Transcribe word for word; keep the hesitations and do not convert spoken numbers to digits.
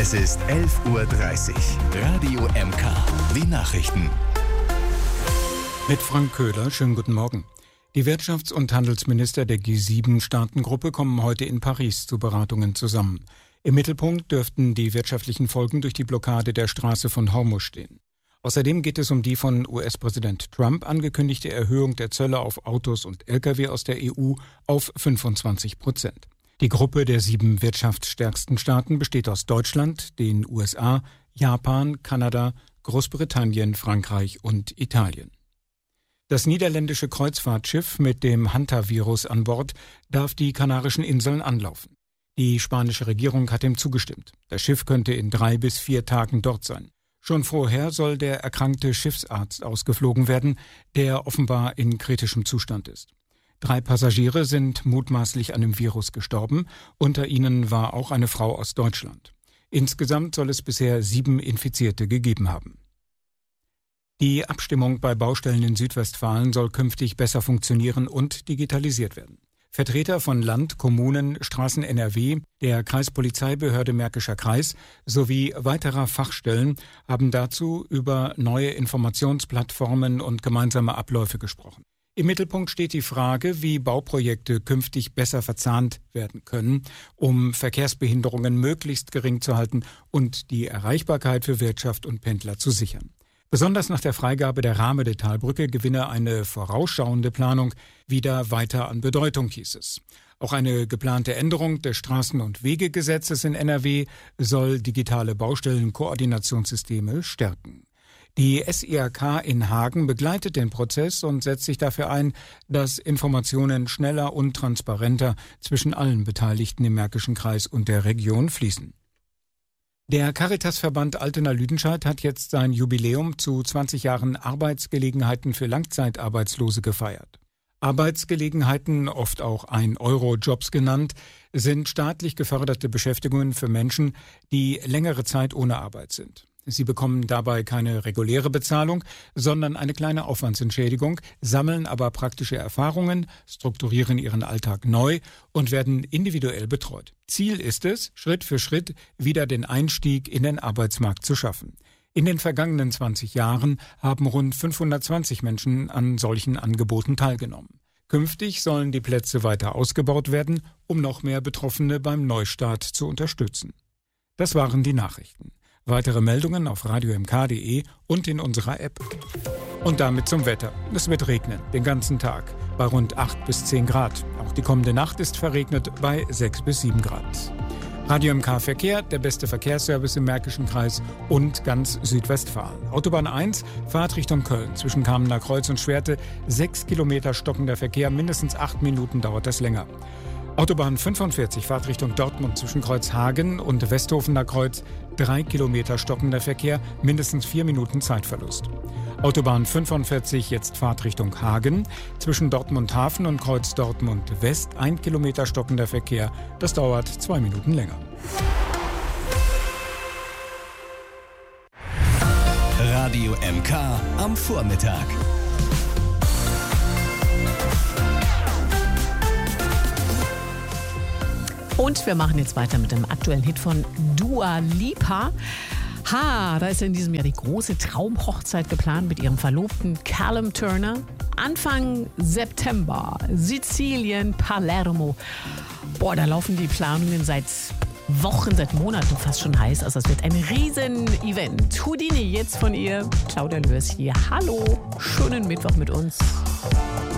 Es ist elf Uhr dreißig. Radio M K. Die Nachrichten. Mit Frank Köhler, schönen guten Morgen. Die Wirtschafts- und Handelsminister der G sieben Staatengruppe kommen heute in Paris zu Beratungen zusammen. Im Mittelpunkt dürften die wirtschaftlichen Folgen durch die Blockade der Straße von Hormuz stehen. Außerdem geht es um die von U S-Präsident Trump angekündigte Erhöhung der Zölle auf Autos und L K W aus der E U auf fünfundzwanzig Prozent. Die Gruppe der sieben wirtschaftsstärksten Staaten besteht aus Deutschland, den U S A, Japan, Kanada, Großbritannien, Frankreich und Italien. Das niederländische Kreuzfahrtschiff mit dem Hantavirus an Bord darf die Kanarischen Inseln anlaufen. Die spanische Regierung hat dem zugestimmt. Das Schiff könnte in drei bis vier Tagen dort sein. Schon vorher soll der erkrankte Schiffsarzt ausgeflogen werden, der offenbar in kritischem Zustand ist. Drei Passagiere sind mutmaßlich an dem Virus gestorben. Unter ihnen war auch eine Frau aus Deutschland. Insgesamt soll es bisher sieben Infizierte gegeben haben. Die Abstimmung bei Baustellen in Südwestfalen soll künftig besser funktionieren und digitalisiert werden. Vertreter von Land, Kommunen, Straßen N R W, der Kreispolizeibehörde Märkischer Kreis sowie weiterer Fachstellen haben dazu über neue Informationsplattformen und gemeinsame Abläufe gesprochen. Im Mittelpunkt steht die Frage, wie Bauprojekte künftig besser verzahnt werden können, um Verkehrsbehinderungen möglichst gering zu halten und die Erreichbarkeit für Wirtschaft und Pendler zu sichern. Besonders nach der Freigabe der Rahme der Talbrücke gewinne eine vorausschauende Planung wieder weiter an Bedeutung, hieß es. Auch eine geplante Änderung des Straßen- und Wegegesetzes in N R W soll digitale Baustellenkoordinationssysteme stärken. Die S I A K in Hagen begleitet den Prozess und setzt sich dafür ein, dass Informationen schneller und transparenter zwischen allen Beteiligten im Märkischen Kreis und der Region fließen. Der Caritasverband Altena-Lüdenscheid hat jetzt sein Jubiläum zu zwanzig Jahren Arbeitsgelegenheiten für Langzeitarbeitslose gefeiert. Arbeitsgelegenheiten, oft auch ein-Euro-Jobs genannt, sind staatlich geförderte Beschäftigungen für Menschen, die längere Zeit ohne Arbeit sind. Sie bekommen dabei keine reguläre Bezahlung, sondern eine kleine Aufwandsentschädigung, sammeln aber praktische Erfahrungen, strukturieren ihren Alltag neu und werden individuell betreut. Ziel ist es, Schritt für Schritt wieder den Einstieg in den Arbeitsmarkt zu schaffen. In den vergangenen zwanzig Jahren haben rund fünfhundertzwanzig Menschen an solchen Angeboten teilgenommen. Künftig sollen die Plätze weiter ausgebaut werden, um noch mehr Betroffene beim Neustart zu unterstützen. Das waren die Nachrichten. Weitere Meldungen auf radio m k punkt d e und in unserer App. Und damit zum Wetter. Es wird regnen, den ganzen Tag, bei rund acht bis zehn Grad. Auch die kommende Nacht ist verregnet bei sechs bis sieben Grad. Radio M K Verkehr, der beste Verkehrsservice im Märkischen Kreis und ganz Südwestfalen. Autobahn eins, Fahrtrichtung Köln, zwischen Kamener Kreuz und Schwerte, sechs Kilometer stockender Verkehr, mindestens acht Minuten dauert das länger. Autobahn fünfundvierzig, Fahrtrichtung Dortmund zwischen Kreuzhagen und Westhofener Kreuz, drei Kilometer stockender Verkehr, mindestens vier Minuten Zeitverlust. Autobahn fünfundvierzig, jetzt Fahrtrichtung Hagen, zwischen Dortmund Hafen und Kreuz Dortmund West, ein Kilometer stockender Verkehr, das dauert zwei Minuten länger. Radio M K am Vormittag. Und wir machen jetzt weiter mit dem aktuellen Hit von Dua Lipa. Ha, da ist in diesem Jahr die große Traumhochzeit geplant mit ihrem Verlobten Callum Turner. Anfang September, Sizilien, Palermo. Boah, da laufen die Planungen seit Wochen, seit Monaten fast schon heiß. Also es wird ein Riesen-Event. Houdini jetzt von ihr. Claudia Lörs hier. Hallo, schönen Mittwoch mit uns.